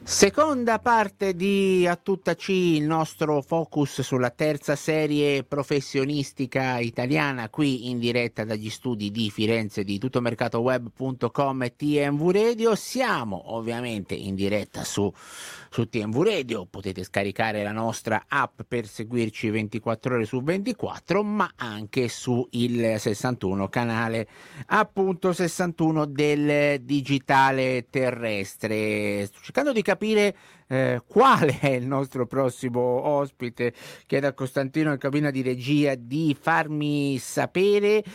Seconda parte di A Tutta C, il nostro focus sulla terza serie professionistica italiana, qui in diretta dagli studi di Firenze di tuttomercatoweb.com e TMV Radio. Siamo ovviamente in diretta su TMV Radio, potete scaricare la nostra app per seguirci 24 ore su 24, ma anche su il 61 canale, appunto 61 del digitale terrestre. Sto cercando di capire quale è il nostro prossimo ospite. Chiedo a Costantino in cabina di regia di farmi sapere.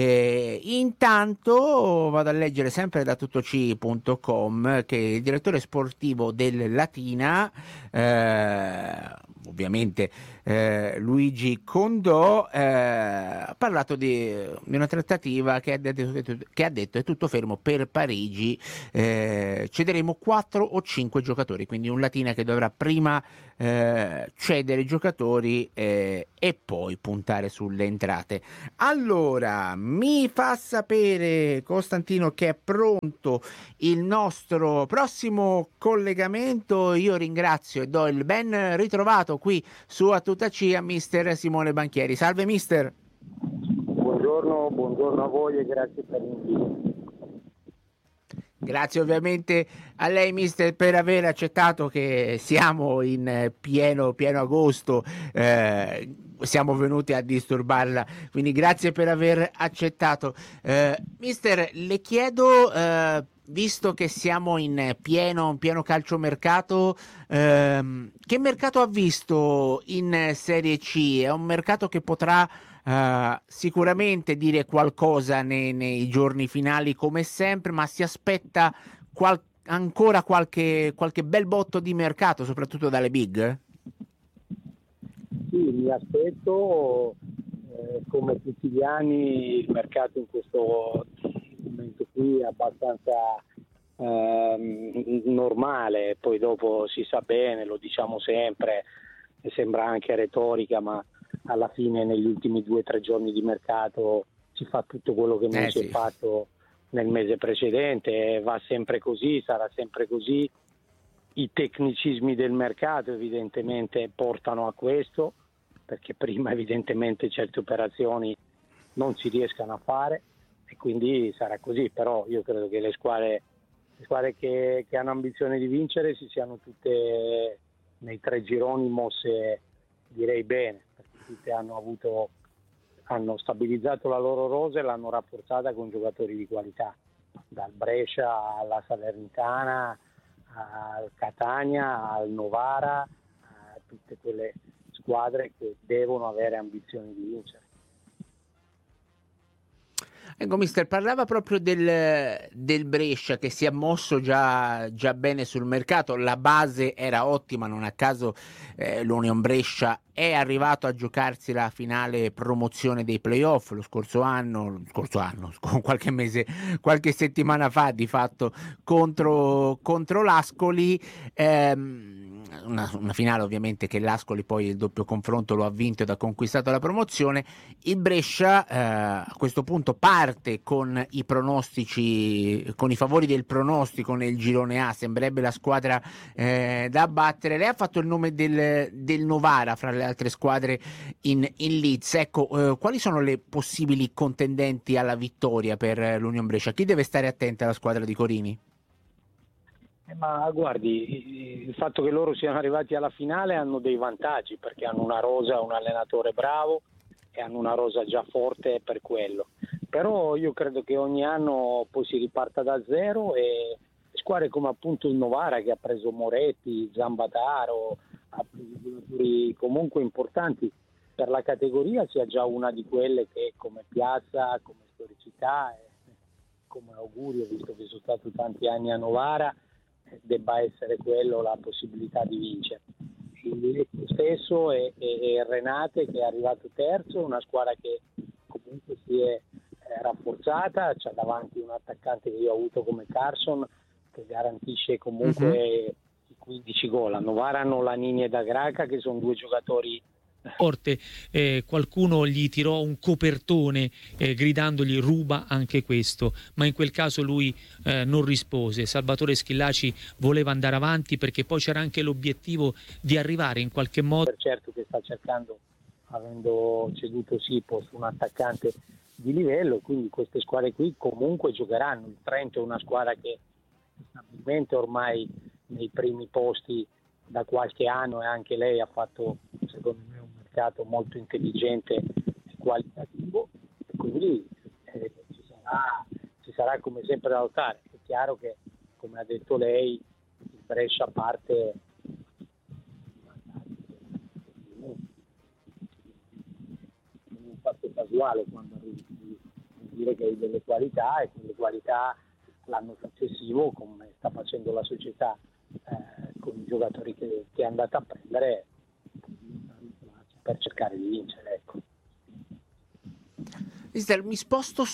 Intanto vado a leggere sempre da tuttoc.com che il direttore sportivo del Latina, ovviamente Luigi Condò, ha parlato di una trattativa che ha detto è tutto fermo per Parigi. Cederemo 4 o 5 giocatori, quindi un Latina che dovrà prima cedere i giocatori e poi puntare sulle entrate. Allora, mi fa sapere Costantino che è pronto il nostro prossimo collegamento. Io ringrazio e do il ben ritrovato qui su A Tutta C a mister Simone Banchieri. Salve mister. Buongiorno a voi e grazie per l'invito. Grazie ovviamente a lei mister per aver accettato che siamo in pieno agosto, siamo venuti a disturbarla, quindi grazie per aver accettato. Mister, le chiedo, visto che siamo in pieno calciomercato, che mercato ha visto in Serie C? È un mercato che potrà sicuramente dire qualcosa nei giorni finali come sempre, ma si aspetta ancora qualche bel botto di mercato, soprattutto dalle big? Sì, mi aspetto, come tutti gli anni, il mercato in questo momento qui è abbastanza normale, poi dopo si sa bene, lo diciamo sempre, e sembra anche retorica, ma alla fine negli ultimi 2 o 3 giorni di mercato si fa tutto quello che non si è fatto nel mese precedente, va sempre così, sarà sempre così. I tecnicismi del mercato evidentemente portano a questo, perché prima evidentemente certe operazioni non si riescano a fare e quindi sarà così, però io credo che le squadre che hanno ambizione di vincere si siano tutte nei 3 gironi mosse, direi bene, perché tutte hanno stabilizzato la loro rosa e l'hanno rafforzata con giocatori di qualità, dal Brescia alla Salernitana, al Catania, al Novara, a tutte quelle squadre che devono avere ambizioni di vincere. Ecco, mister, parlava proprio del Brescia che si è mosso già bene sul mercato, la base era ottima, non a caso l'Union Brescia è arrivato a giocarsi la finale promozione dei playoff lo scorso anno, con qualche settimana fa di fatto contro l'Ascoli. Una finale ovviamente che l'Ascoli poi il doppio confronto lo ha vinto ed ha conquistato la promozione. Il Brescia a questo punto parte con i pronostici, con i favori del pronostico nel girone A, sembrerebbe la squadra da battere. Lei ha fatto il nome del Novara fra le altre squadre in Leeds. Ecco, quali sono le possibili contendenti alla vittoria per l'Union Brescia? Chi deve stare attenta alla squadra di Corini? Ma guardi, il fatto che loro siano arrivati alla finale hanno dei vantaggi, perché hanno una rosa, un allenatore bravo e hanno una rosa già forte per quello. Però io credo che ogni anno poi si riparta da zero e squadre come appunto il Novara, che ha preso Moretti, Zambataro, ha preso giocatori comunque importanti per la categoria, sia già una di quelle che come piazza, come storicità e come augurio, visto che sono stato tanti anni a Novara, debba essere quello la possibilità di vincere. Il stesso è Renate, che è arrivato terzo, una squadra che comunque si è rafforzata, c'ha davanti un attaccante che io ho avuto come Carson, che garantisce comunque i 15 gol. A Novara hanno Lanini e Da Graca, che sono 2 giocatori forte, qualcuno gli tirò un copertone gridandogli ruba anche questo, ma in quel caso lui non rispose. Salvatore Schillaci voleva andare avanti perché poi c'era anche l'obiettivo di arrivare in qualche modo. Per certo che sta cercando, avendo ceduto Sipo su un attaccante di livello, quindi queste squadre qui comunque giocheranno. Il Trento è una squadra che stabilmente ormai nei primi posti da qualche anno, e anche lei ha fatto secondo me un mercato molto intelligente e qualitativo, e quindi ci sarà come sempre da lottare. È chiaro che, come ha detto lei, il Brescia parte un fatto casuale quando arrivi a dire che hai delle qualità, e quelle qualità l'anno successivo, come sta facendo la società con i giocatori che è andata a prendere, per cercare di vincere, ecco. Mister, mi sposto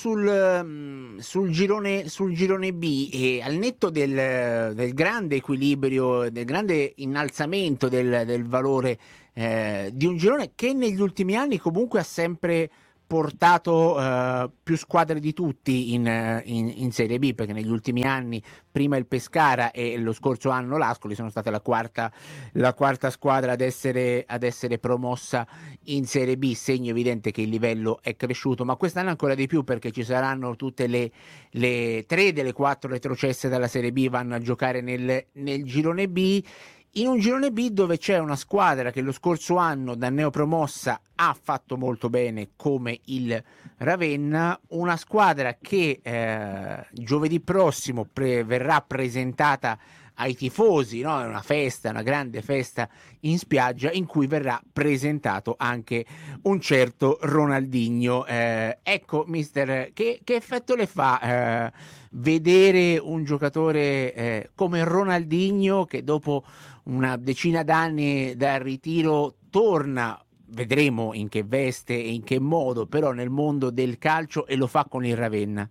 sul girone B, e al netto del grande equilibrio, del grande innalzamento del valore di un girone che negli ultimi anni comunque ha sempre portato più squadre di tutti in Serie B, perché negli ultimi anni prima il Pescara e lo scorso anno l'Ascoli sono state la quarta squadra ad essere promossa in Serie B, segno evidente che il livello è cresciuto, ma quest'anno ancora di più, perché ci saranno tutte le 3 delle 4 retrocesse dalla Serie B vanno a giocare nel girone B, in un girone B dove c'è una squadra che lo scorso anno da neopromossa ha fatto molto bene come il Ravenna, una squadra che giovedì prossimo verrà presentata ai tifosi, no? È una festa, una grande festa in spiaggia in cui verrà presentato anche un certo Ronaldinho. Ecco, mister, che effetto le fa vedere un giocatore come Ronaldinho, che dopo una decina d'anni dal ritiro torna, vedremo in che veste e in che modo, però nel mondo del calcio, e lo fa con il Ravenna?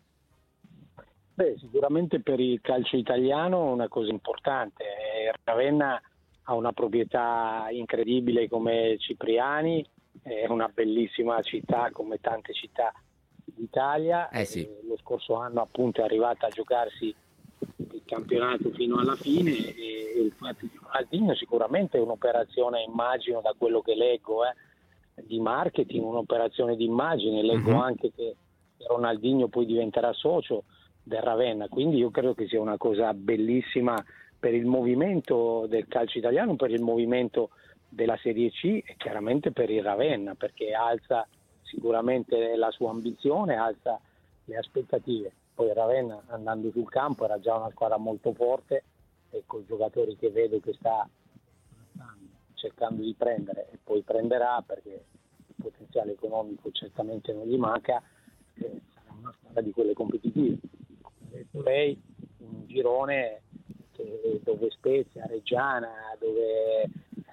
Beh, sicuramente per il calcio italiano è una cosa importante. Ravenna ha una proprietà incredibile come Cipriani, è una bellissima città come tante città d'Italia. Sì. Lo scorso anno appunto è arrivata a giocarsi il campionato fino alla fine, e il fatto di Ronaldinho sicuramente è un'operazione, immagino da quello che leggo, di marketing, un'operazione di immagine. Leggo anche che Ronaldinho poi diventerà socio del Ravenna, quindi io credo che sia una cosa bellissima per il movimento del calcio italiano, per il movimento della Serie C e chiaramente per il Ravenna, perché alza sicuramente la sua ambizione, alza le aspettative. Poi il Ravenna, andando sul campo, era già una squadra molto forte, e con i giocatori che vedo che sta cercando di prendere, e poi prenderà, perché il potenziale economico certamente non gli manca, sarà una squadra di quelle competitive. Come ha detto lei, un girone dove Spezia, Reggiana, dove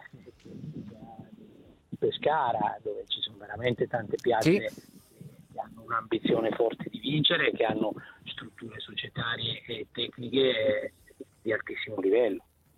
Pescara, dove ci sono veramente tante piazze che hanno un'ambizione forte di vincere, che hanno strutture societarie e tecniche di altissimo livello.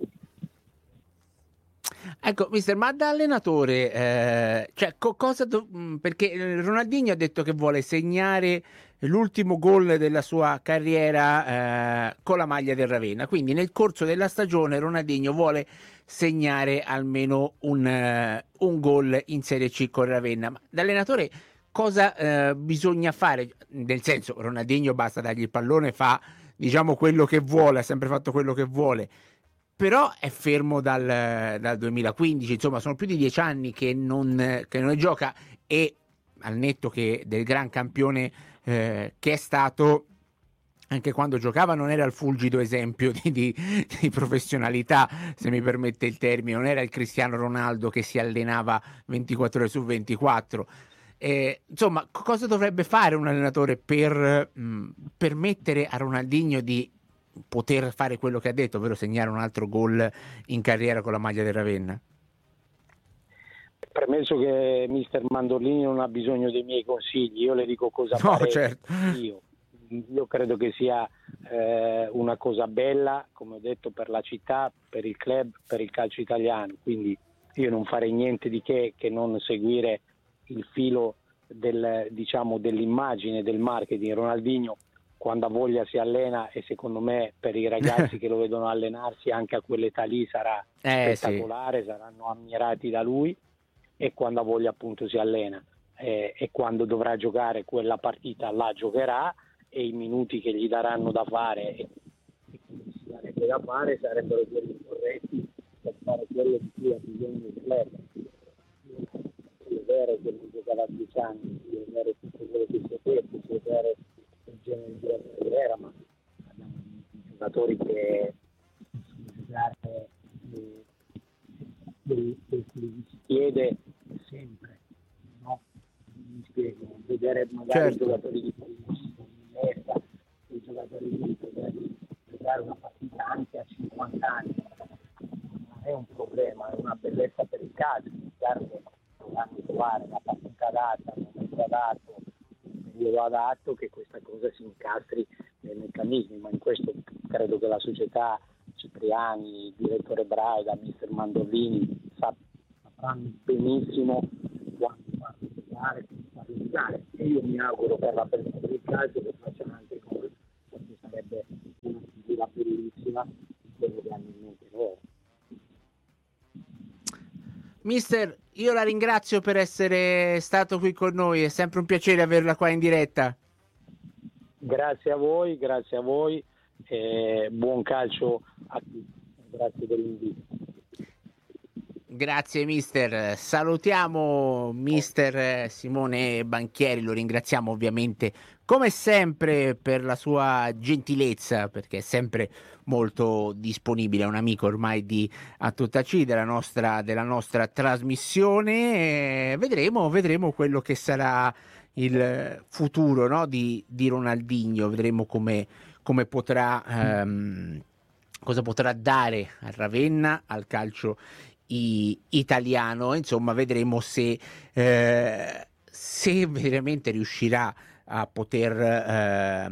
Ecco, mister, ma da allenatore, perché Ronaldinho ha detto che vuole segnare l'ultimo gol della sua carriera con la maglia del Ravenna, quindi nel corso della stagione Ronaldinho vuole segnare almeno un gol in Serie C con Ravenna. Ma da allenatore cosa bisogna fare? Nel senso, Ronaldinho basta dargli il pallone, fa diciamo quello che vuole, ha sempre fatto quello che vuole, però è fermo dal 2015, insomma sono più di 10 anni che non gioca, e al netto che del gran campione che è stato, anche quando giocava non era il fulgido esempio di professionalità, se mi permette il termine, non era il Cristiano Ronaldo che si allenava 24 ore su 24. Insomma, cosa dovrebbe fare un allenatore per permettere a Ronaldinho di poter fare quello che ha detto, ovvero segnare un altro gol in carriera con la maglia del Ravenna? Premesso che mister Mandorlini non ha bisogno dei miei consigli, io le dico cosa fare. Certo. Io credo che sia una cosa bella, come ho detto, per la città, per il club, per il calcio italiano, quindi io non farei niente di che non seguire il filo dell'immagine, del marketing. Ronaldinho quando ha voglia si allena, e secondo me per i ragazzi che lo vedono allenarsi anche a quell'età lì sarà spettacolare, sì. Saranno ammirati da lui, e quando ha voglia appunto si allena, e quando dovrà giocare quella partita la giocherà, e i minuti che gli daranno da fare e che si darebbe da fare sarebbero quelli corretti per fare quello di cui ha bisogno il club. È vero che non giocava a 10 anni, è vero tutto quello che si è detto, è vero il genere di carriera, ma abbiamo giocatori che possono giocare che si chiede sempre, no? Mi spiego, vedere magari i giocatori di Iniesta, i giocatori di poter giocare una partita anche a 50 anni non è un problema, è una bellezza per il calcio. Chiaro che dovranno trovare la partita adatta, il momento adatto, il periodo adatto, che questa cosa si incastri nei meccanismi, ma in questo credo che la società, Cipriani, il direttore Braida, mister Mandolini sapranno benissimo quando farlo giocare, e io mi auguro per la persona del calcio che facciano anche gol, perché sarebbe una figura bellissima di quello che hanno in mente loro. Mister, io la ringrazio per essere stato qui con noi, è sempre un piacere averla qua in diretta. Grazie a voi, buon calcio a tutti, grazie dell'invito. Grazie mister, salutiamo mister Simone Banchieri, lo ringraziamo ovviamente come sempre per la sua gentilezza, perché è sempre molto disponibile, è un amico ormai di A Tutta C, della nostra trasmissione. Vedremo quello che sarà il futuro, no, di Ronaldinho, vedremo come potrà cosa potrà dare al Ravenna, al calcio italiano. Insomma, vedremo se veramente riuscirà a poter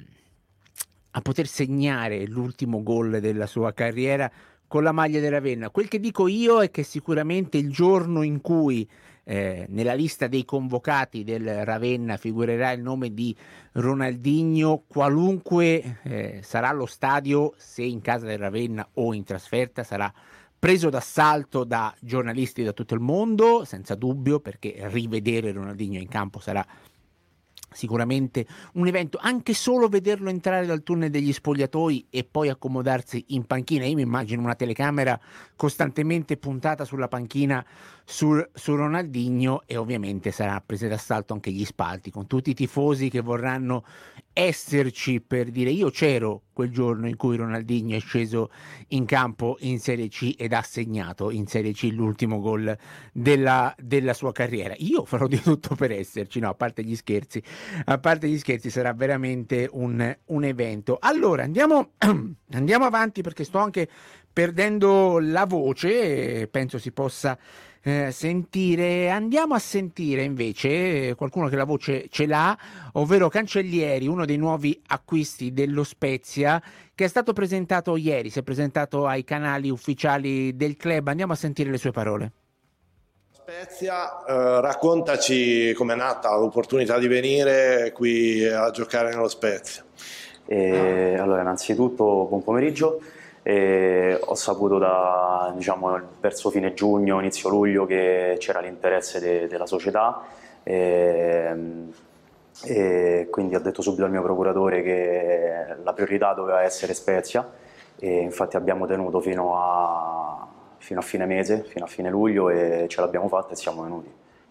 segnare l'ultimo gol della sua carriera con la maglia del Ravenna. Quel che dico io è che sicuramente il giorno in cui nella lista dei convocati del Ravenna figurerà il nome di Ronaldinho, qualunque sarà lo stadio, se in casa del Ravenna o in trasferta, sarà preso d'assalto da giornalisti da tutto il mondo, senza dubbio, perché rivedere Ronaldinho in campo sarà sicuramente un evento, anche solo vederlo entrare dal tunnel degli spogliatoi e poi accomodarsi in panchina. Io mi immagino una telecamera costantemente puntata sulla panchina su Ronaldinho, e ovviamente sarà presa d'assalto anche gli spalti con tutti i tifosi che vorranno esserci per dire: io c'ero quel giorno in cui Ronaldinho è sceso in campo in Serie C ed ha segnato in Serie C l'ultimo gol della sua carriera. Io farò di tutto per esserci, no, a parte gli scherzi, sarà veramente un evento. Allora andiamo avanti, perché sto anche perdendo la voce, penso si possa sentire. Andiamo a sentire invece qualcuno che la voce ce l'ha, ovvero Cancellieri, uno dei nuovi acquisti dello Spezia, che è stato presentato ieri, si è presentato ai canali ufficiali del club. Andiamo a sentire le sue parole. Spezia, raccontaci com'è nata l'opportunità di venire qui a giocare nello Spezia. Allora, innanzitutto buon pomeriggio. Ho saputo verso fine giugno, inizio luglio, che c'era l'interesse della società, e quindi ho detto subito al mio procuratore che la priorità doveva essere Spezia, e infatti abbiamo tenuto fino a fine mese, fino a fine luglio, e ce l'abbiamo fatta e siamo venuti.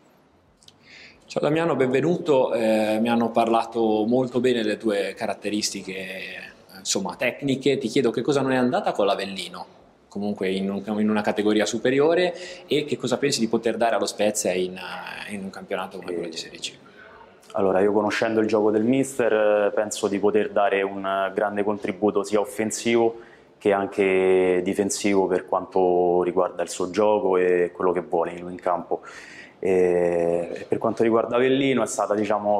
Ciao Damiano, benvenuto. Mi hanno parlato molto bene delle tue caratteristiche, insomma, tecniche. Ti chiedo che cosa non è andata con l'Avellino, comunque in una categoria superiore, e che cosa pensi di poter dare allo Spezia in un campionato come quello di Serie C. Allora, io conoscendo il gioco del mister penso di poter dare un grande contributo sia offensivo che anche difensivo per quanto riguarda il suo gioco e quello che vuole lui in campo. E per quanto riguarda Avellino è stata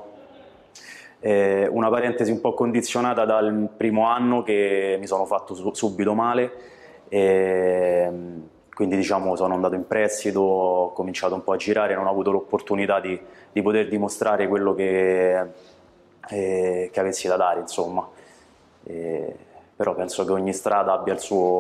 una parentesi un po' condizionata dal primo anno, che mi sono fatto subito male, quindi diciamo sono andato in prestito, ho cominciato un po' a girare, non ho avuto l'opportunità di poter dimostrare quello che avessi da dare, insomma. Però penso che ogni strada abbia i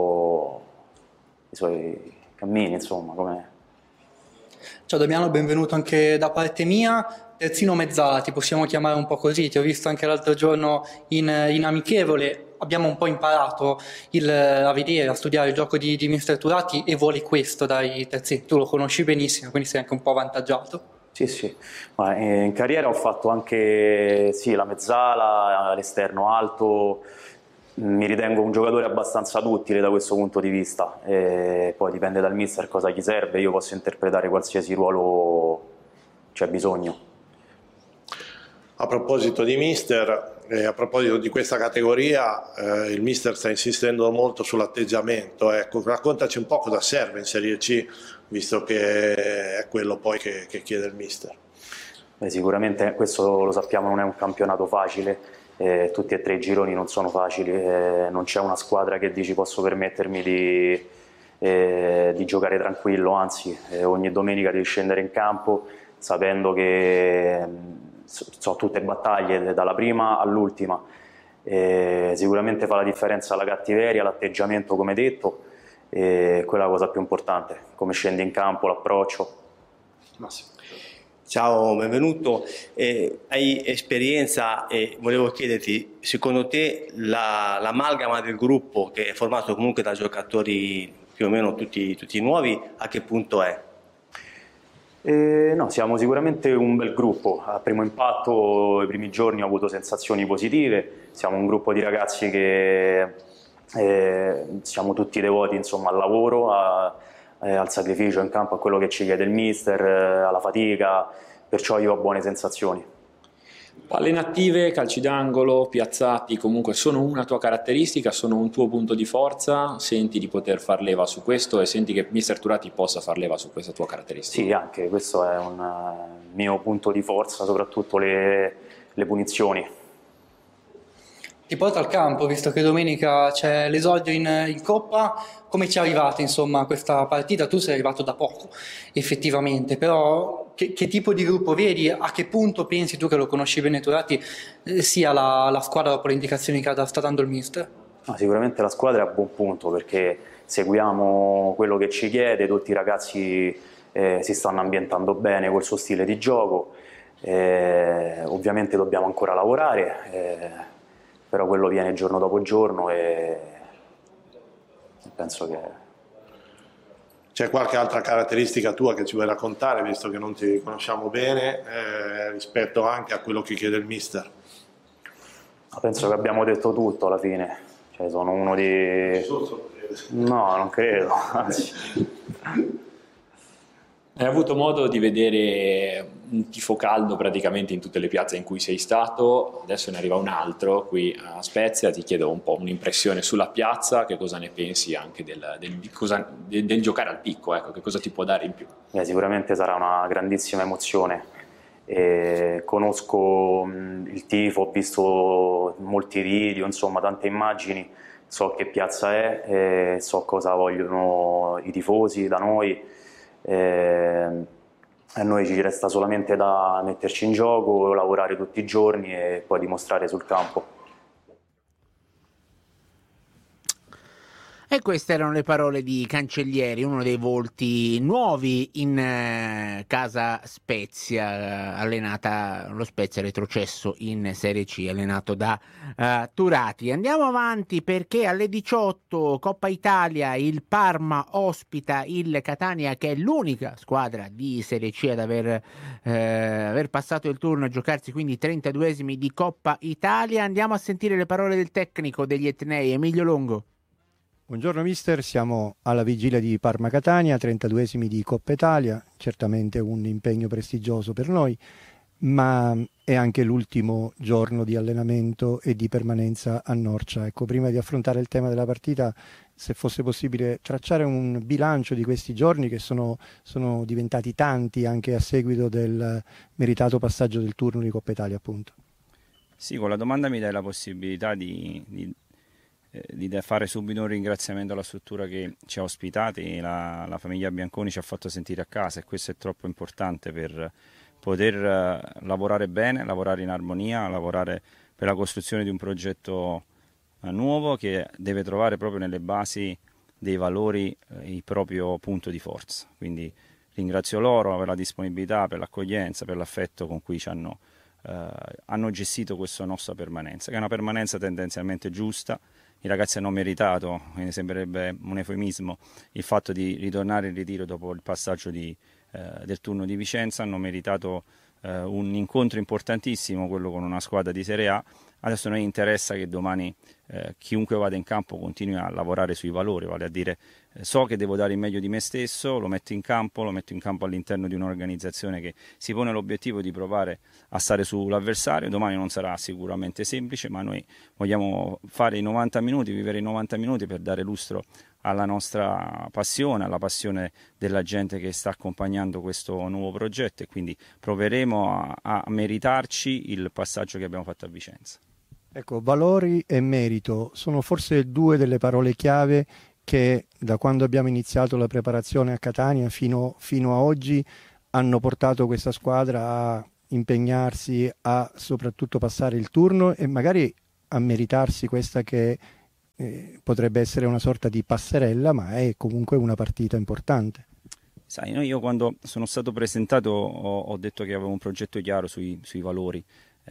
suoi cammini, insomma. Ciao Damiano, benvenuto anche da parte mia. Terzino mezzala, ti possiamo chiamare un po' così, ti ho visto anche l'altro giorno in amichevole, abbiamo un po' imparato a vedere, a studiare il gioco di Mister Turati e vuole questo dai terzini, tu lo conosci benissimo, quindi sei anche un po' avvantaggiato. Sì, ma in carriera ho fatto anche la mezzala, l'esterno alto, mi ritengo un giocatore abbastanza duttile da questo punto di vista, poi dipende dal mister cosa gli serve, io posso interpretare qualsiasi ruolo c'è bisogno. A proposito di mister, a proposito di questa categoria, il mister sta insistendo molto sull'atteggiamento. Ecco, raccontaci un po' cosa serve in Serie C, visto che è quello poi che chiede il mister. Sicuramente questo lo sappiamo, non è un campionato facile, tutti e 3 i gironi non sono facili, non c'è una squadra che dici posso permettermi di giocare tranquillo, anzi ogni domenica devi scendere in campo sapendo che sono tutte battaglie dalla prima all'ultima, sicuramente fa la differenza la cattiveria, l'atteggiamento come detto, quella è la cosa più importante, come scendi in campo, l'approccio. Massimo. Ciao, benvenuto. Hai esperienza e volevo chiederti, secondo te l'amalgama del gruppo, che è formato comunque da giocatori più o meno tutti nuovi, a che punto è? No, siamo sicuramente un bel gruppo. A primo impatto, i primi giorni ho avuto sensazioni positive. Siamo un gruppo di ragazzi che siamo tutti devoti, insomma, al lavoro, al sacrificio in campo, a quello che ci chiede il mister, alla fatica, perciò io ho buone sensazioni. Palle inattive, calci d'angolo, piazzati, comunque sono una tua caratteristica, sono un tuo punto di forza, senti di poter far leva su questo e senti che Mister Turati possa far leva su questa tua caratteristica? Sì, anche questo è un mio punto di forza, soprattutto le punizioni. Ti porto al campo, visto che domenica c'è l'esordio in Coppa, come ci è arrivata insomma a questa partita? Tu sei arrivato da poco effettivamente, però che tipo di gruppo vedi? A che punto pensi tu, che lo conosci bene Turati, sia la squadra dopo le indicazioni che sta dando il mister? No, sicuramente la squadra è a buon punto perché seguiamo quello che ci chiede, tutti i ragazzi si stanno ambientando bene col suo stile di gioco, ovviamente dobbiamo ancora lavorare, però quello viene giorno dopo giorno e penso che... C'è qualche altra caratteristica tua che ci vuoi raccontare, visto che non ti conosciamo bene, rispetto anche a quello che chiede il mister? Penso che abbiamo detto tutto alla fine, cioè sono uno di... No, non credo, anzi... Hai avuto modo di vedere un tifo caldo praticamente in tutte le piazze in cui sei stato, adesso ne arriva un altro qui a Spezia, ti chiedo un po' un'impressione sulla piazza, che cosa ne pensi anche del giocare al picco, ecco, che cosa ti può dare in più? Sicuramente sarà una grandissima emozione, conosco il tifo, ho visto molti video, insomma tante immagini, so che piazza è, so cosa vogliono i tifosi da noi. A noi ci resta solamente da metterci in gioco, lavorare tutti i giorni e poi dimostrare sul campo. E queste erano le parole di Cancellieri, uno dei volti nuovi in casa Spezia, allenata, lo Spezia retrocesso in Serie C, allenato da Turati. Andiamo avanti perché alle 18 Coppa Italia, il Parma ospita il Catania, che è l'unica squadra di Serie C ad aver passato il turno, a giocarsi quindi i 32esimi di Coppa Italia. Andiamo a sentire le parole del tecnico degli Etnei, Emilio Longo. Buongiorno mister, siamo alla vigilia di Parma-Catania, 32esimi di Coppa Italia, certamente un impegno prestigioso per noi, ma è anche l'ultimo giorno di allenamento e di permanenza a Norcia. Ecco, prima di affrontare il tema della partita, se fosse possibile tracciare un bilancio di questi giorni che sono diventati tanti anche a seguito del meritato passaggio del turno di Coppa Italia, appunto. Sì, con la domanda mi dai la possibilità di fare subito un ringraziamento alla struttura che ci ha ospitati. La famiglia Bianconi ci ha fatto sentire a casa e questo è troppo importante per poter lavorare bene, lavorare in armonia, lavorare per la costruzione di un progetto nuovo che deve trovare proprio nelle basi dei valori il proprio punto di forza. Quindi ringrazio loro per la disponibilità, per l'accoglienza, per l'affetto con cui hanno gestito questa nostra permanenza, che è una permanenza tendenzialmente giusta. I ragazzi hanno meritato, quindi sembrerebbe un eufemismo, il fatto di ritornare in ritiro dopo il passaggio del turno di Vicenza, hanno meritato un incontro importantissimo, quello con una squadra di Serie A. Adesso a noi interessa che domani chiunque vada in campo continui a lavorare sui valori, vale a dire so che devo dare il meglio di me stesso, lo metto in campo all'interno di un'organizzazione che si pone l'obiettivo di provare a stare sull'avversario. Domani non sarà sicuramente semplice, ma noi vogliamo fare i 90 minuti, vivere i 90 minuti per dare lustro alla nostra passione, alla passione della gente che sta accompagnando questo nuovo progetto, e quindi proveremo a meritarci il passaggio che abbiamo fatto a Vicenza. Ecco, valori e merito sono forse due delle parole chiave che da quando abbiamo iniziato la preparazione a Catania fino a oggi hanno portato questa squadra a impegnarsi, a soprattutto passare il turno e magari a meritarsi questa che potrebbe essere una sorta di passerella, ma è comunque una partita importante. Sai, io quando sono stato presentato ho detto che avevo un progetto chiaro sui valori,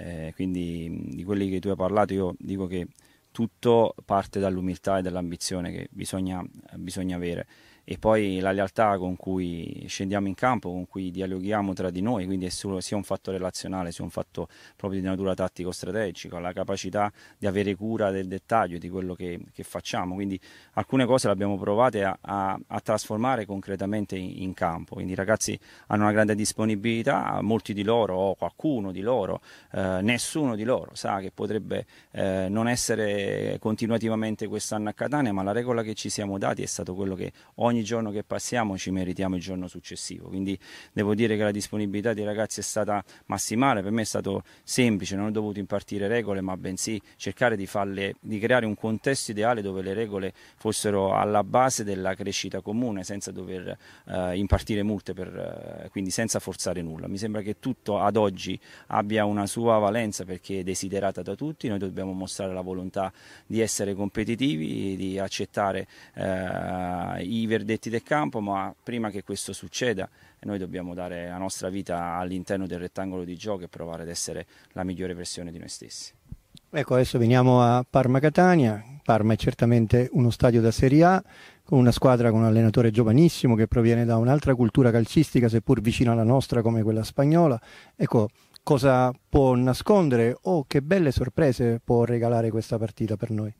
quindi di quelli che tu hai parlato. Io dico che tutto parte dall'umiltà e dall'ambizione che bisogna avere, e poi la lealtà con cui scendiamo in campo, con cui dialoghiamo tra di noi, quindi è sia un fatto relazionale, sia un fatto proprio di natura tattico-strategica, la capacità di avere cura del dettaglio di quello che facciamo. Quindi alcune cose le abbiamo provate a trasformare concretamente in campo, quindi i ragazzi hanno una grande disponibilità, molti di loro, o qualcuno di loro, nessuno di loro sa che potrebbe non essere continuativamente quest'anno a Catania, ma la regola che ci siamo dati è stato quello che ogni giorno che passiamo ci meritiamo il giorno successivo. Quindi devo dire che la disponibilità dei ragazzi è stata massimale. Per me è stato semplice, non ho dovuto impartire regole, ma bensì cercare di creare un contesto ideale dove le regole fossero alla base della crescita comune, senza dover impartire multe, quindi senza forzare nulla. Mi sembra che tutto ad oggi abbia una sua valenza perché è desiderata da tutti. Noi dobbiamo mostrare la volontà di essere competitivi, di accettare i verdetti del campo, ma prima che questo succeda noi dobbiamo dare la nostra vita all'interno del rettangolo di gioco e provare ad essere la migliore versione di noi stessi. Ecco, adesso veniamo a Parma Catania. Parma è certamente uno stadio da Serie A, con una squadra con un allenatore giovanissimo che proviene da un'altra cultura calcistica, seppur vicina alla nostra come quella spagnola. Ecco, cosa può nascondere o che belle sorprese può regalare questa partita per noi?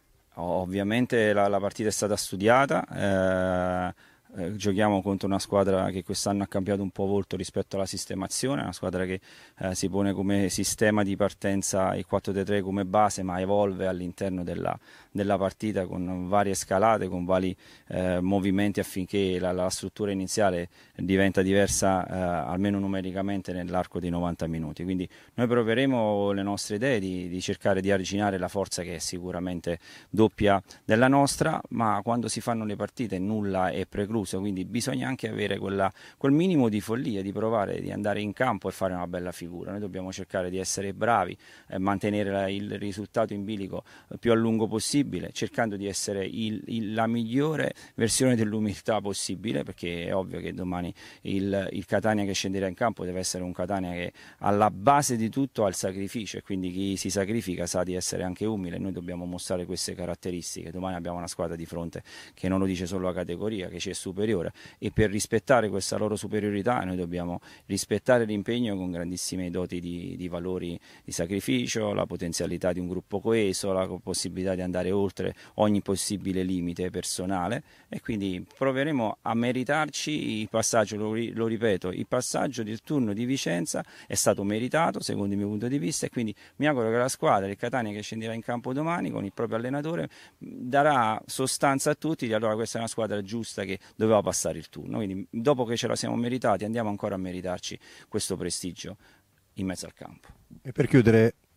Ovviamente la partita è stata studiata, giochiamo contro una squadra che quest'anno ha cambiato un po' volto rispetto alla sistemazione, una squadra che si pone come sistema di partenza il 4-3 come base, ma evolve all'interno della partita con varie scalate, con vari movimenti affinché la struttura iniziale diventa diversa almeno numericamente nell'arco di 90 minuti. Quindi noi proveremo le nostre idee di cercare di arginare la forza che è sicuramente doppia della nostra, ma quando si fanno le partite nulla è precluso. Quindi bisogna anche avere quel minimo di follia, di provare di andare in campo e fare una bella figura. Noi dobbiamo cercare di essere bravi, mantenere il risultato in bilico più a lungo possibile, cercando di essere la migliore versione dell'umiltà possibile, perché è ovvio che domani il Catania che scenderà in campo deve essere un Catania che alla base di tutto ha il sacrificio, e quindi chi si sacrifica sa di essere anche umile. Noi dobbiamo mostrare queste caratteristiche. Domani abbiamo una squadra di fronte che non lo dice solo la categoria, che ci è superiore, e per rispettare questa loro superiorità noi dobbiamo rispettare l'impegno con grandissime doti di valori di sacrificio, la potenzialità di un gruppo coeso, la possibilità di andare oltre ogni possibile limite personale, e quindi proveremo a meritarci il passaggio. Lo ripeto, il passaggio del turno di Vicenza è stato meritato secondo il mio punto di vista, e quindi mi auguro che la squadra del Catania che scenderà in campo domani con il proprio allenatore darà sostanza a tutti di allora questa è una squadra giusta che doveva passare il turno. Quindi dopo che ce la siamo meritati andiamo ancora a meritarci questo prestigio in mezzo al campo. E per chiudere,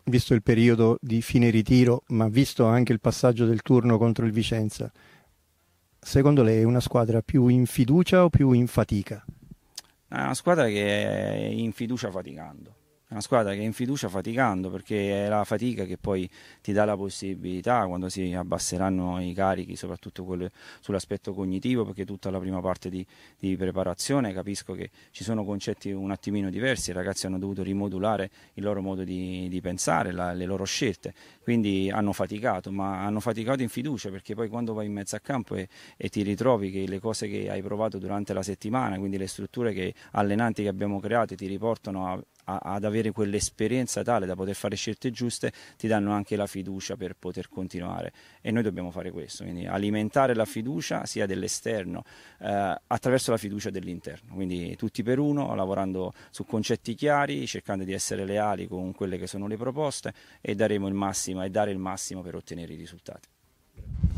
visto il periodo di fine ritiro, ma visto anche il passaggio del turno contro il Vicenza, secondo lei è una squadra più in fiducia o più in fatica? È una squadra che è in fiducia faticando. È una squadra che è in fiducia faticando, perché è la fatica che poi ti dà la possibilità, quando si abbasseranno i carichi, soprattutto quello sull'aspetto cognitivo, perché tutta la prima parte di preparazione capisco che ci sono concetti un attimino diversi, i ragazzi hanno dovuto rimodulare il loro modo di pensare, le loro scelte, quindi hanno faticato, ma hanno faticato in fiducia, perché poi quando vai in mezzo a campo e ti ritrovi che le cose che hai provato durante la settimana, quindi le strutture allenanti che abbiamo creato, ti riportano ad avere quell'esperienza tale da poter fare scelte giuste, ti danno anche la fiducia per poter continuare, e noi dobbiamo fare questo, quindi alimentare la fiducia sia dell'esterno attraverso la fiducia dell'interno, quindi tutti per uno, lavorando su concetti chiari, cercando di essere leali con quelle che sono le proposte, e daremo il massimo e dare il massimo per ottenere i risultati.